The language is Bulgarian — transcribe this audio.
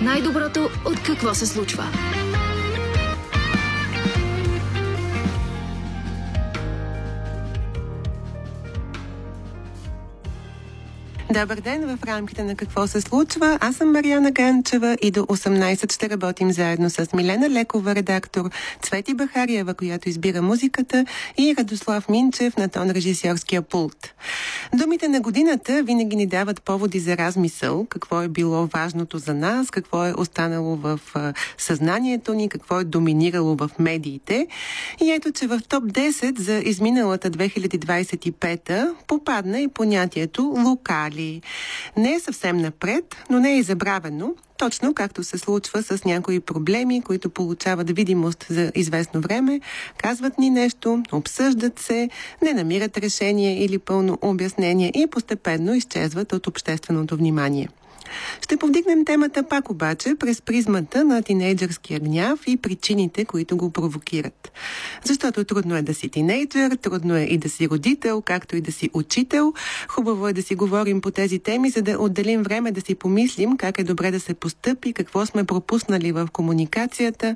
Най-доброто от какво се случва. Добър ден в рамките на какво се случва. Аз съм Мариана Ганчева и до 18 ще работим заедно с Милена Лекова, редактор, Цвети Бахариева, която избира музиката, и Радослав Минчев на тон режисьорския пулт. Думите на годината винаги ни дават поводи за размисъл, какво е било важното за нас, какво е останало в съзнанието ни, какво е доминирало в медиите. И ето, че в топ 10 за изминалата 2025 попадна и понятието локали. Не е съвсем напред, но не е и забравено, точно както се случва с някои проблеми, които получават видимост за известно време, казват ни нещо, обсъждат се, не намират решение или пълно обяснение и постепенно изчезват от общественото внимание. Ще повдигнем темата пак обаче през призмата на тинейджърския гняв и причините, които го провокират. Защото трудно е да си тинейджър, трудно е и да си родител, както и да си учител. Хубаво е да си говорим по тези теми, за да отделим време да си помислим как е добре да се постъпи, какво сме пропуснали в комуникацията,